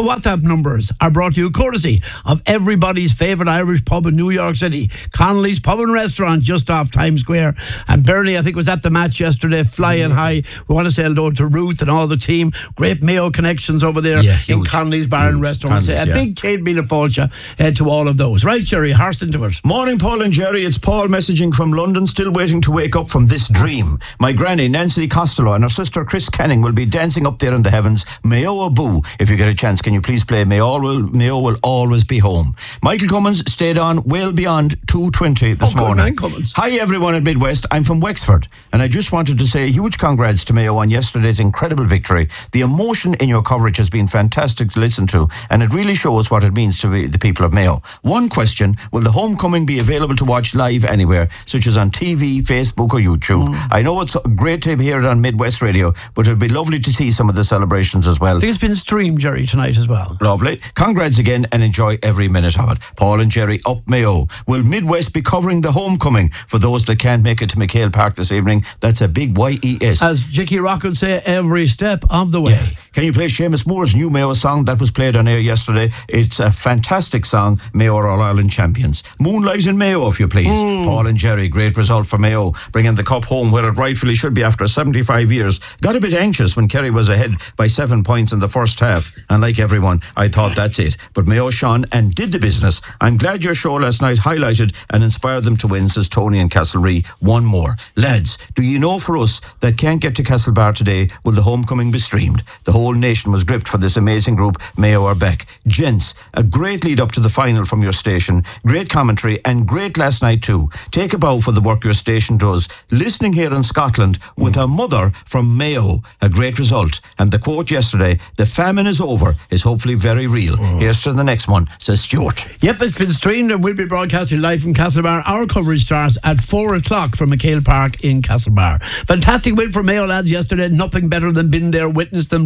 extra WhatsApp numbers are brought to you courtesy of everybody's favourite Irish pub in New York City, Connolly's Pub and Restaurant, just off Times Square. And Bernie, I think, was at the match yesterday, flying high. We want to say hello to Ruth and all the team. Great Mayo connections over there in Connolly's Bar and Restaurant. A big Kate Mila Fáilte to all of those. Right, Jerry, horse into it. Morning, Paul and Jerry. It's Paul messaging from London, still waiting to wake up from this dream. My granny, Nancy Costello, and her sister, Chris Canning, will be dancing up there in the heavens. Mayo a boo. If you get a chance, can you please play Mayo will always be home. Michael Cummins stayed on well beyond 2:20 this morning. Hi, everyone at Midwest. I'm from Wexford, and I just wanted to say a huge congrats to Mayo on yesterday's incredible victory. The emotion in your coverage has been fantastic to listen to, and it really shows what it means to be the people of Mayo. One question: will the homecoming be available to watch live anywhere, such as on TV, Facebook or YouTube? I know it's great to hear it on Midwest Radio, but it'd be lovely to see some of the celebrations as well. I think it's been streamed, Jerry, tonight as well. Lovely. Congrats again and enjoy every minute of it. Paul and Jerry, up Mayo. Will Midwest be covering the homecoming for those that can't make it to McHale Park this evening? That's a big YES. As Jicky Rock would say, every step of the way. Yeah. Can you play Seamus Moore's new Mayo song that was played on air yesterday? It's a fantastic song. Mayo are All-Ireland champions. Moonlight in Mayo, if you please. Paul and Jerry, great result for Mayo, bringing the cup home where it rightfully should be after 75 years. Got a bit anxious when Kerry was ahead by 7 points in the first half, and like everyone, I thought that's it. But Mayo shone and did the business. I'm glad your show last night highlighted and inspired them to win, says Tony in Castlerea. One more. Lads, do you know, for us that can't get to Castlebar today, will the homecoming be streamed? The whole nation was gripped for this amazing group. Mayo are back. Gents, a great lead up to the final from your station. Great commentary and great last night too. Take a bow for the work your station does. Listening here in Scotland with a mother from Mayo. A great result. And the quote yesterday, the famine is over, is hopefully very real. Here's to the next one, says Stuart. Yep, it's been streamed and we'll be broadcasting live from Castlebar. Our coverage starts at 4 o'clock from McHale Park in Castlebar. Fantastic win for Mayo lads yesterday. Nothing better than being there, witnessing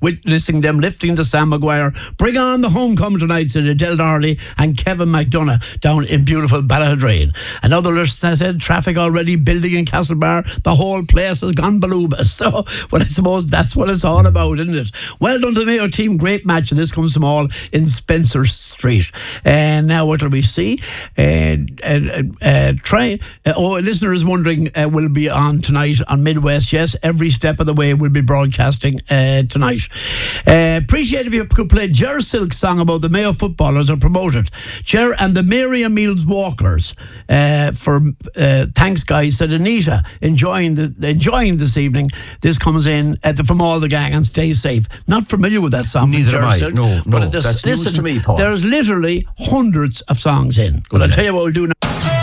them lifting the Sam Maguire. Bring on the homecoming tonight, said Adele Darley and Kevin McDonough down in beautiful Ballaghadrain. Another listener said traffic already building in Castlebar. The whole place has gone balooba. So, well, I suppose that's what it's all about, isn't it? Well done to the Mayo team. Great match. And this comes from all in Spencer Street. And now what do we see? A listener is wondering, will it be on tonight on Midwest? Yes, every step of the way we'll be broadcasting tonight. Appreciate if you could play Ger Silk's song about the Mayo footballers are promoted. Ger and the Mary Emils Walkers. Thanks, guys, said Anita. Enjoying this evening. This comes in from all the gang, and stay safe. Not familiar with that song. Neither am I. No, that's news to me, Paul. There's literally hundreds of songs in. Well, I'll tell you what we'll do now.